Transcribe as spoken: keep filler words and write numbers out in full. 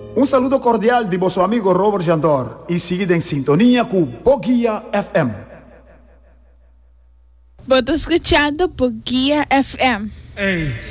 Un saludo cordial de vuestro amigo Robert Jandor y seguid en sintonía con Boguía F M. Vos escuchando Boguía F M. Hey.